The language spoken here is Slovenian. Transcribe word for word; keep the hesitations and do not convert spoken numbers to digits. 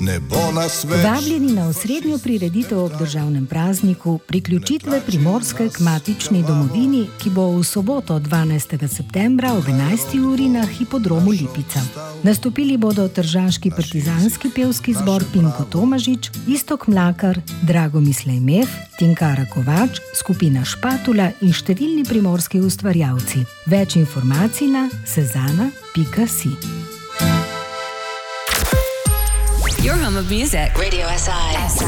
ne bo nas več. Vabljeni na osrednjo prireditev ob državnem prazniku priključitve Primorske k matični domovini, ki bo v soboto dvanajstega septembra ob enajsti uri na hipodromu Lipica. Nastopili bodo tržaški partizanski pevski zbor Pinko Tomažič, Iztok Mlakar, Drago Mislejmev, Tinkara Kovač, skupina Špatula in številni primorski ustvarjalci. Več informacij na sezana pika si. Your home of music. Radio S I.